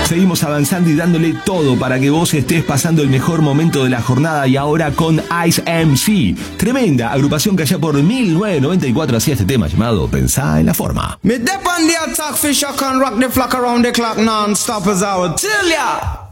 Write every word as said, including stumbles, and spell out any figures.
Seguimos avanzando y dándole todo para que vos estés pasando el mejor momento de la jornada, y ahora con Ice M C, tremenda agrupación que allá por mil novecientos noventa y cuatro hacía este tema llamado Pensá en la Forma. Me dep on the attack, fish I can rock the flock around the clock non-stop as I would tell ya.